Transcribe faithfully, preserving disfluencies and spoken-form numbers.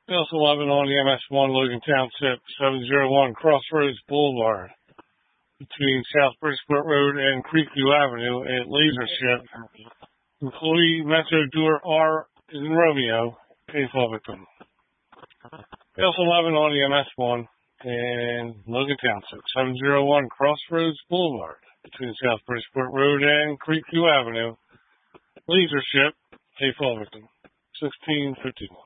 Bill eleven on the M S one Logan Township, seven oh one Crossroads Boulevard, between South Bridgeport Road and Creekview Avenue at Lasership. Employee Metro Door R in Romeo, payphone victim. Bill eleven on the M S one in Logan Township, seven oh one Crossroads Boulevard, between South Bridgeport Road and Creekview Avenue. Lasership, payphone victim. sixteen fifty-one.